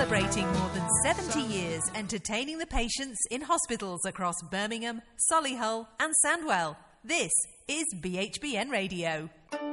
Celebrating more than 70 years entertaining the patients in hospitals across Birmingham, Solihull and Sandwell. This is BHBN Radio.